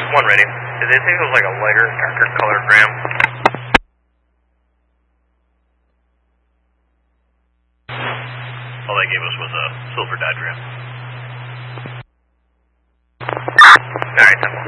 One ready. Did they say it was like a lighter, darker colored gram? All they gave us was a silver dyed ram. Alright,